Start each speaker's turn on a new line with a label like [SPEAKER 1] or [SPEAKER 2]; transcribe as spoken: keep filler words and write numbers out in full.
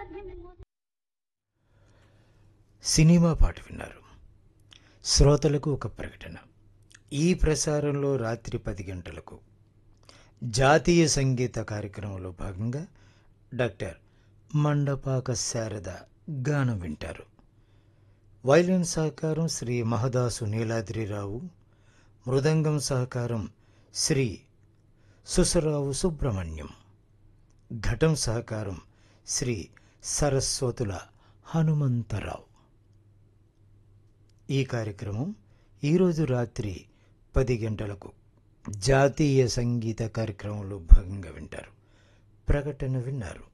[SPEAKER 1] Cinema పాట విన్నారు. శ్రోతలకు ఒక ప్రకటన. ఈ ప్రసారంలో రాత్రి పది గంటలకు జాతీయ సంగీత కార్యక్రమంలో భాగంగా డాక్టర్ మండపాక శారద గానం వింటారు. వైలిన్ సహకారం శ్రీ మహదాసు నీలాద్రిరావు, మృదంగం సహకారం శ్రీ సుసరావు సుబ్రహ్మణ్యం, ఘటం సహకారం శ్రీ సరస్వతుల హనుమంతరావు. ఈ కార్యక్రమం ఈరోజు రాత్రి పది గంటలకు జాతీయ సంగీత కార్యక్రమంలో భాగంగా వింటారు. ప్రకటన విన్నారు.